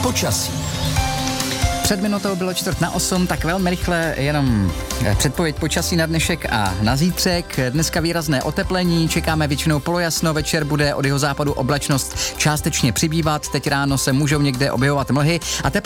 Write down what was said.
Počasí. Před minutou bylo 7:45, tak velmi rychle jenom předpověď počasí na dnešek a na zítřek. Dneska výrazné oteplení, čekáme většinou polojasno, večer bude od jihozápadu oblačnost částečně přibývat, teď ráno se můžou někde objevovat mlhy a